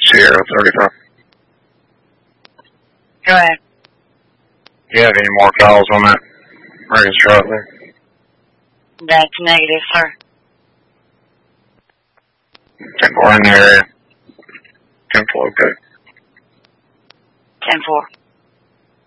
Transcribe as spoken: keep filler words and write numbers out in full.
Sierra thirty-five. Go ahead. Do you have any more calls on that Reagan truck there? That's negative, sir. ten four in the area. ten four, okay. ten four.